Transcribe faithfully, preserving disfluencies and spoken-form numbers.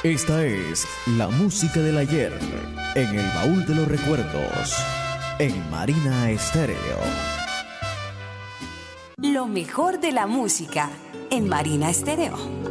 Esta es la música del ayer en el baúl de los recuerdos en Marina Estéreo. Lo mejor de la música en Marina Estéreo.